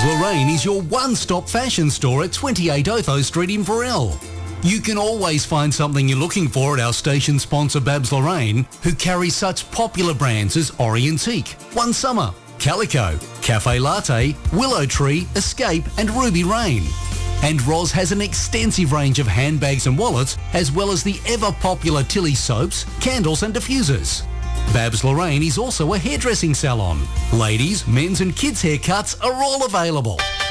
Lorraine is your one-stop fashion store at 28 Otho Street in Varel. You can always find something you're looking for at our station sponsor Babs Lorraine, who carries such popular brands as Orientique, One Summer, Calico, Cafe Latte, Willow Tree, Escape and Ruby Rain. And Roz has an extensive range of handbags and wallets, as well as the ever-popular Tilly soaps, candles and diffusers. Babs Lorraine is also a hairdressing salon. Ladies, men's and kids' haircuts are all available.